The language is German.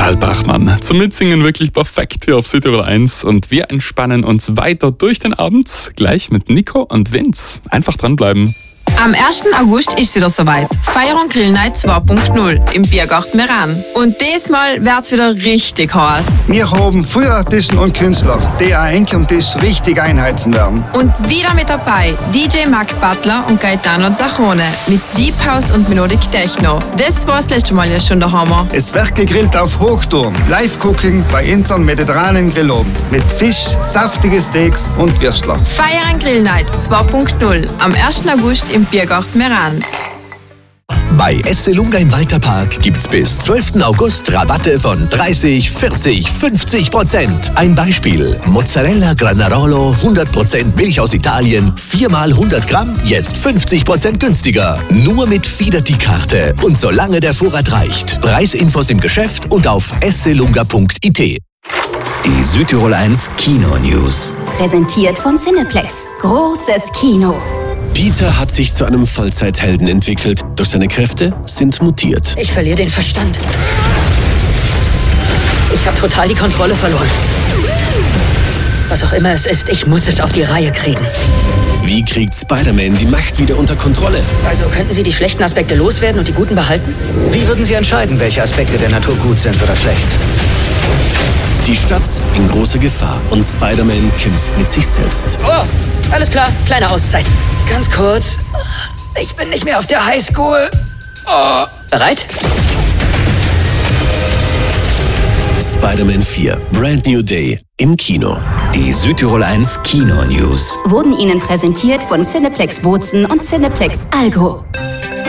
Chantal Bachmann. Zum Mitsingen wirklich perfekt hier auf Südtirol 1. Und wir entspannen uns weiter durch den Abend. Gleich mit Nico und Vince. Einfach dranbleiben. Am 1. August ist es wieder soweit. Feier und Grill Night 2.0 im Biergarten Meran. Und diesmal wird's wieder richtig heiß. Wir haben Feuerartisten und Künstler, die auch eng am Tisch richtig einheizen werden. Und wieder mit dabei DJ Mark Butler und Gaetano Zachone mit Deep House und Melodic Techno. Das war das letzte Mal ja schon der Hammer. Es wird gegrillt auf Hochturm. Live-Cooking bei unseren mediterranen Grilloben. Mit Fisch, saftige Steaks und Würstler. Feier und Grill Night 2.0 am 1. August im Biergarten Meran. Bei Esselunga im Walterpark gibt's bis 12. August Rabatte von 30, 40, 50%. Ein Beispiel: Mozzarella Granarolo 100% Milch aus Italien, 4 mal 100 Gramm, jetzt 50% günstiger. Nur mit Fiderti-Karte und solange der Vorrat reicht. Preisinfos im Geschäft und auf esselunga.it. Die Südtirol 1 Kino News. Präsentiert von Cineplex. Großes Kino. Peter hat sich zu einem Vollzeithelden entwickelt, doch seine Kräfte sind mutiert. Ich verliere den Verstand. Ich habe total die Kontrolle verloren. Was auch immer es ist, ich muss es auf die Reihe kriegen. Wie kriegt Spider-Man die Macht wieder unter Kontrolle? Also könnten Sie die schlechten Aspekte loswerden und die guten behalten? Wie würden Sie entscheiden, welche Aspekte der Natur gut sind oder schlecht? Die Stadt in großer Gefahr und Spider-Man kämpft mit sich selbst. Oh, alles klar, kleine Auszeit. Ganz kurz, ich bin nicht mehr auf der Highschool. Oh. Bereit? Spider-Man 4, Brand New Day im Kino. Die Südtirol 1 Kino News. Wurden Ihnen präsentiert von Cineplex Bozen und Cineplex Algo.